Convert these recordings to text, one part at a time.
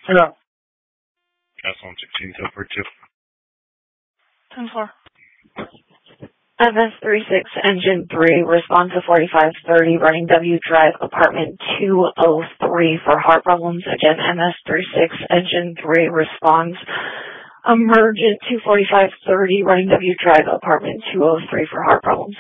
Hello. That's on 16 Tilford too. 10-4. MS36, Engine 3, respond to 4530, running W Drive, apartment 203 for heart problems. Again, MS36, Engine 3, responds. Emergent 24530, running W Drive, apartment 203 for heart problems.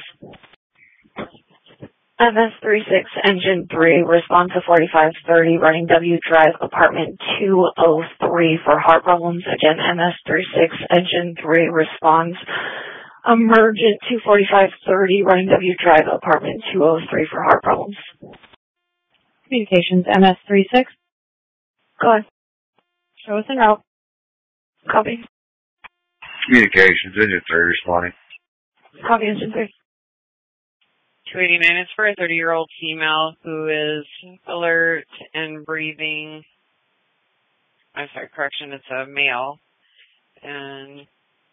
MS36, Engine 3, respond to 4530, running W Drive, apartment 203 for heart problems. Again, MS36, Engine 3, responds. Emergent 24530, running W Drive, apartment 203 for heart problems. Communications, MS36. Go ahead. Show us en route. Copy. Communications, Engine 3 responding. Copy, Engine 3. 289 is for a 30-year-old female who is alert and breathing. I'm sorry, correction, it's a male. And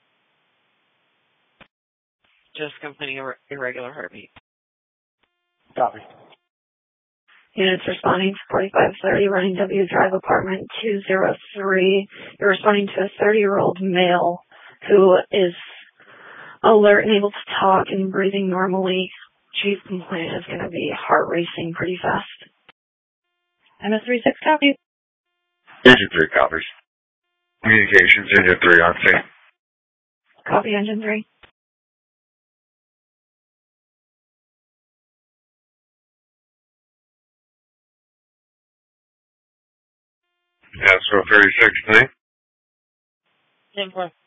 just complaining of irregular heartbeat. Copy. Units responding to 4530, running W Drive, apartment 203. You're responding to a 30-year-old male who is alert and able to talk and breathing normally. Chief complaint is going to be heart racing pretty fast. MS36, copy. Engine 3 copies. Communications, Engine 3 on scene. Copy, Engine 3. That's for 36, thing. 10-4.